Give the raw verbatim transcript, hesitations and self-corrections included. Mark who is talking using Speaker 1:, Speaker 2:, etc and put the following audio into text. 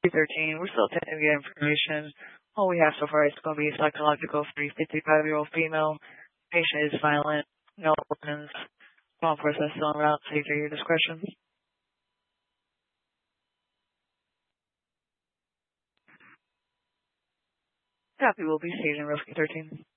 Speaker 1: thirteen. We're still attempting to get information. All we have so far is going to be psychological for a fifty-five-year-old female. Patient is violent, no weapons. Law enforcement still en route. Safe at your discretion. Copy will be staged in Rescue thirteen.